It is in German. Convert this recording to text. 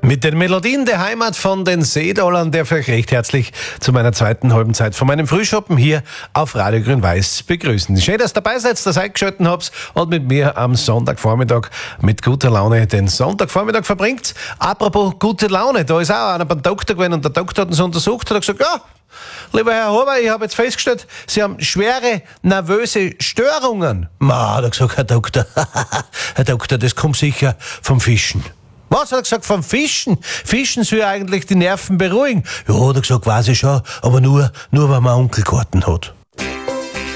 Mit den Melodien der Heimat von den Seedollern darf ich euch recht herzlich zu meiner zweiten halben Zeit von meinem Frühschoppen hier auf Radio Grün-Weiß begrüßen. Schön, dass ihr dabei seid, dass ihr eingeschaltet habt und mit mir am Sonntagvormittag mit guter Laune den Sonntagvormittag verbringt. Apropos gute Laune, da ist auch einer beim Doktor gewesen und der Doktor hat uns untersucht und hat gesagt, ja, lieber Herr Huber, ich habe jetzt festgestellt, Sie haben schwere nervöse Störungen. Hat er gesagt, Herr Doktor, das kommt sicher vom Fischen. Was hat er gesagt, vom Fischen? Fischen soll eigentlich die Nerven beruhigen. Ja, hat er gesagt, weiß ich schon, aber nur wenn man Onkelkarten hat.